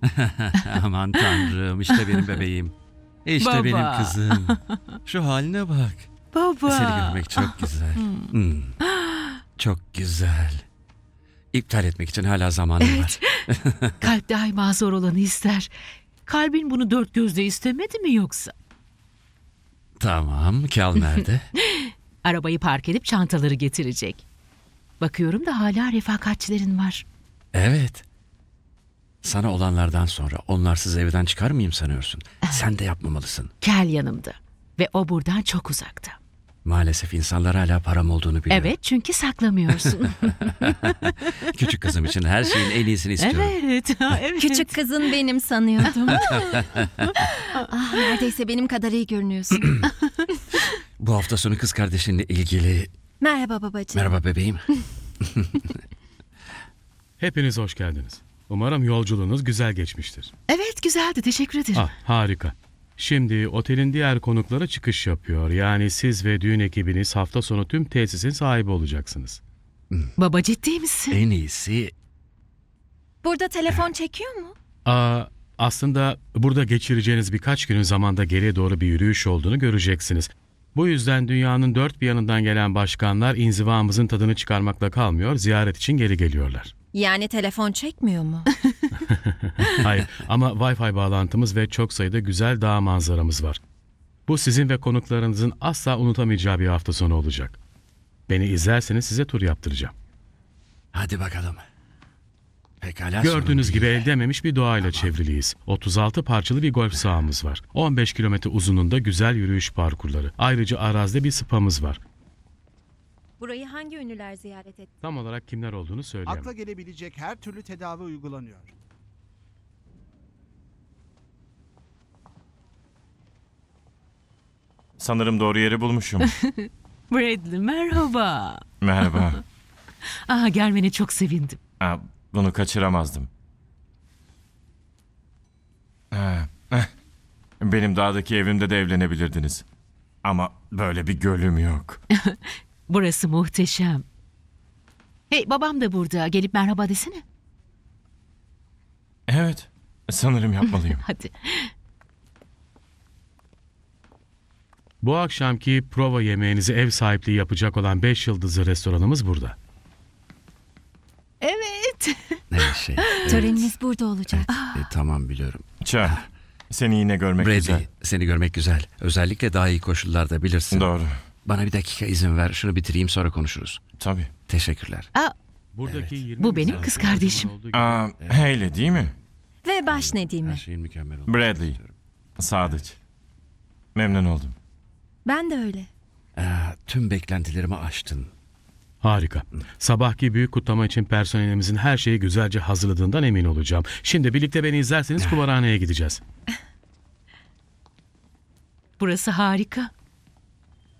Aman tanrım, işte benim bebeğim. İşte Baba. benim kızım. Şu haline bak. Baba. Seni görmek çok güzel. Çok güzel. İptal etmek için hala zamanım var. Kalp daima zor olanı ister. Kalbin bunu dört gözle istemedi mi yoksa? Tamam, Kel nerede? Arabayı park edip çantaları getirecek. Bakıyorum da hala refakatçilerin var. Evet. Sana olanlardan sonra onlarsız evden çıkar mıyım sanıyorsun? Sen de yapmamalısın. Kel yanımda ve o buradan çok uzakta. Maalesef insanlar hala param olduğunu biliyor. Evet, çünkü saklamıyorsun. Küçük kızım için her şeyin en iyisini istiyorum. Evet, evet. Küçük kızın benim sanıyordum. Neredeyse benim kadar iyi görünüyorsun. Bu hafta sonu kız kardeşinle ilgili... Merhaba babacığım. Merhaba bebeğim. Hepiniz hoş geldiniz. Umarım yolculuğunuz güzel geçmiştir. Evet, güzeldi. Teşekkür ederim. Harika. Şimdi otelin diğer konukları çıkış yapıyor. Yani siz ve düğün ekibiniz hafta sonu tüm tesisin sahibi olacaksınız. Baba, ciddi misin? En iyisi... Burada telefon çekiyor mu? Aslında burada geçireceğiniz birkaç günün zamanda geriye doğru bir yürüyüş olduğunu göreceksiniz. Bu yüzden dünyanın dört bir yanından gelen başkanlar inzivamızın tadını çıkarmakla kalmıyor, ziyaret için geri geliyorlar. Yani telefon çekmiyor mu? Hayır ama Wi-Fi bağlantımız ve çok sayıda güzel dağ manzaramız var. Bu sizin ve konuklarınızın asla unutamayacağı bir hafta sonu olacak. Beni izlerseniz size tur yaptıracağım. Hadi bakalım. Pekala. Gördüğünüz sorun gibi değil. elde edememiş bir doğayla çevriliyiz. 36 parçalı bir golf sahamız var. 15 kilometre uzunluğunda güzel yürüyüş parkurları. Ayrıca arazide bir spamız var. Burayı hangi ünlüler ziyaret etti? Tam olarak kimler olduğunu söyleyemem. Akla gelebilecek her türlü tedavi uygulanıyor. Sanırım doğru yeri bulmuşum. Bradley, merhaba. Merhaba. Gelmene çok sevindim. Bunu kaçıramazdım. Benim dağdaki evimde de evlenebilirdiniz. Ama böyle bir gölüm yok. Burası muhteşem. Hey, babam da burada. Gelip merhaba desene. Evet, sanırım yapmalıyım. Hadi. Bu akşamki prova yemeğinizi ev sahipliği yapacak olan 5 yıldızlı restoranımız burada. Evet. Töreniniz burada olacak. Tamam biliyorum. Çay, seni yine görmek Brady, güzel. seni görmek güzel. Özellikle daha iyi koşullarda bilirsin. Doğru, Bana bir dakika izin ver. Şunu bitireyim sonra konuşuruz. tabii. Teşekkürler. Buradaki 20 Bu benim güzel kız restoranın kardeşim. olduğu gibi- Hayley değil mi? Ve baş Her Nedim'i. şeyin mükemmel olması Bradley. istiyorum. Sadıç. Memnun oldum. Ben de öyle. Tüm beklentilerimi aştın. Harika. Sabahki büyük kutlama için personelimizin her şeyi güzelce hazırladığından emin olacağım. Şimdi birlikte beni izlerseniz kumarhaneye gideceğiz. Burası harika.